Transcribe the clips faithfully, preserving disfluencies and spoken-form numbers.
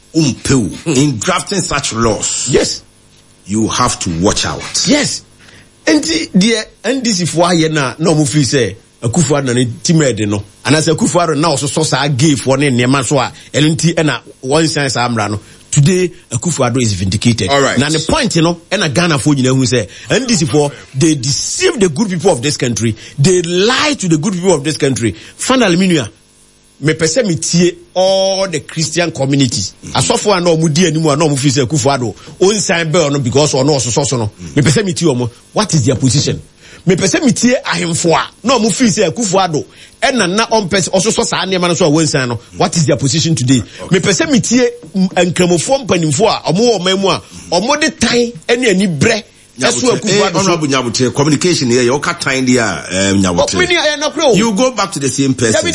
umpew in drafting such laws. Yes. You have to watch out. Yes. And the N D C for na no mu fi say Akufo-Addo na timede no. And as Akufo-Addo na also so sa gay for ne nema so a elenti e na one sense amra no. Today Akufo-Addo is vindicated. All right. Now the point, you know, and a Ghana for you know who say N D C for they deceive the good people of this country. They lie to the good people of this country. Finally, minuya. Me pese me tie all the Christian communities. Asofo ana omudi animu ana omufi say Akufo-Addo on sign bell no because or no so so no. Me pese me tie omo. What is their position? Me pese me tie ahemfo a no omufi say Akufo-Addo e na na on pese also so sa anema no so on sign no. What is their position today? Okay. Me pese me tie enkramofo mpanimfo a omo wo mamu a omo de tan ene ani bre. Honorable Nyabotre, communication here, you cut time there, um, Nyabotre. You go back to the same person.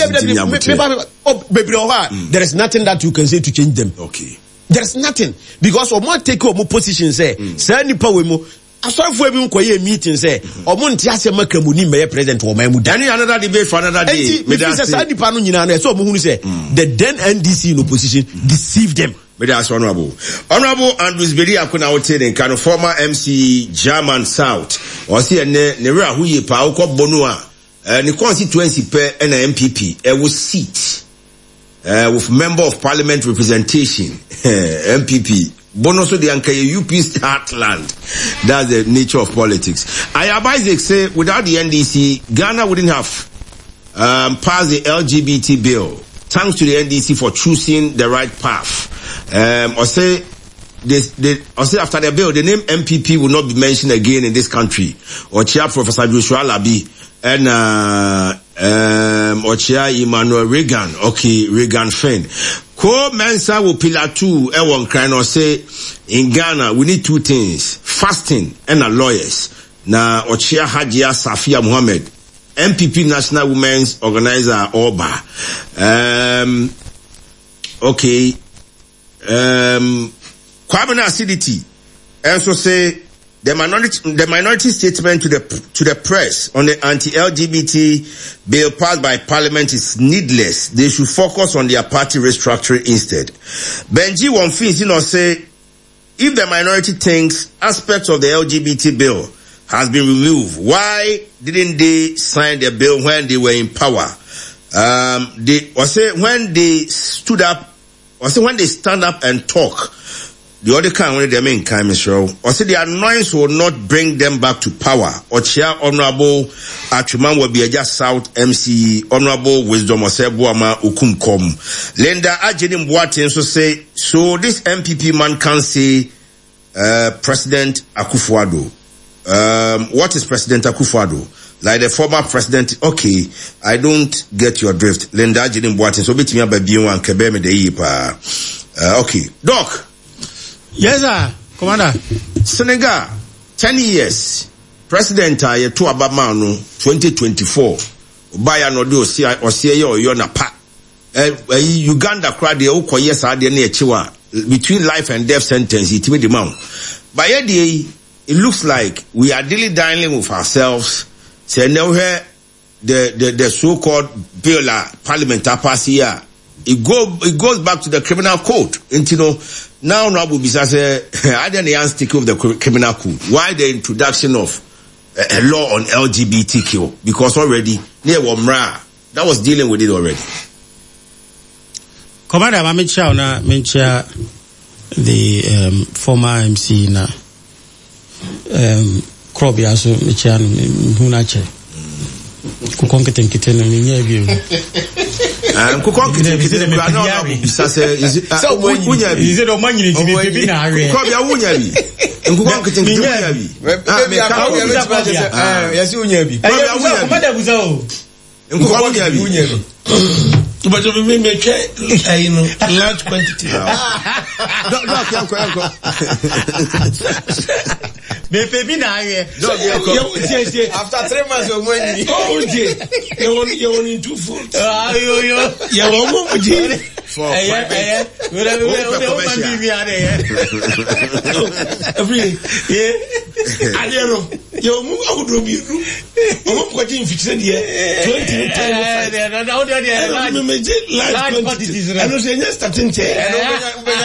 There is nothing that you can say to change them. Okay. There is nothing. Because of more take over position, say, say, nipa wemo. I saw for him a meeting, say, or Montiasa Makamuni may president or Mamu. Any another debate for another day. So, Muhunu say, the then N D C in opposition deceived them. But that's honorable. Honorable Andrews Bedi akuna wote kind of former M C German South. Or see ne ne ra huye pa ukọ bonua. Eh ne constituency pe na M P P e wo seat. Eh with member of parliament representation. M P P. Bono so the anka U P heartland. That's the nature of politics. I advise they say without the N D C, Ghana wouldn't have um passed the L G B T bill. Thanks to the N D C for choosing the right path. Um, or say, this, they, or say after the bill, the name M P P will not be mentioned again in this country. Or Chair Professor Joshua Labi and uh, um, or Chair Emmanuel Reagan. Okay, Reagan Finn. Ko Mensa will pillar two. Everyone crying or say in Ghana we need two things: fasting and a lawyers. Now, or Chair Hajia Safia Mohammed, M P P National Women's Organizer Oba. Um, okay. Um, Kwabena acidity, also say the minority, the minority statement to the to the press on the anti-L G B T bill passed by Parliament is needless. They should focus on their party restructuring instead. Benji Wonfin, you know, say if the minority thinks aspects of the L G B T bill has been removed, why didn't they sign the bill when they were in power? Um, they or say when they stood up. Or say when they stand up and talk, the other kind when they main kind, Mister Or say the annoyance will not bring them back to power. Or Chair Honorable Achuman will be a just South M C, Honorable Wisdom or say Buama Ukumkom. Linda Ajedim Boateng so say, so this M P P man can say, uh, President Akufo-Addo. Um, what is President Akufo-Addo? Like the former president, okay, I don't get your drift. Linda Ajedim Boateng, so bit me up by being one kebeme de yipa. Uh, okay. Doc. Yes, sir. Commander. Senegal, ten years. President, uh, ye to abamano, twenty twenty-four. Ubaya no do, si, or si, yo, yo, na pa. Uh, Uganda crowd, the oko, yes, I didn't chiwa. Between life and death sentence, it made the mount. By a day, it looks like we are dilly-dallying with ourselves. Say now here the, the, the so-called bill uh, parliament pass here. It go it goes back to the criminal code. And you know, now Nabu Bisa say I didn't stick with the criminal code. Why the introduction of a, a law on L G B T Q? Because already near Wamra that was dealing with it already. Commander, I mentioned na mention the um, former M C na um Krobia so mechian hunache kukonkete nkete no nya bi um kukonkete nkete no na no bisa say so unya bi is it o manyini ti be bi na awe Krobia unya bi kukonkete nkete unya bi ah me ka Krobia me ti say eh yesi unya bi Krobia unya bi komanda buza o kukonkete unya bi but we may make a you know large quantity. No, no, yanko yanko. Me baby na here. No, yanko. After three months of money. Oh dear. You want you want into food. Ah yo yo. You want more dear. For eh eh. We we we man be me are here. Every yeah. I don't know. You move out of you. I'm quite fixed here. twenty no no no. Large quantities. I don't say just starting.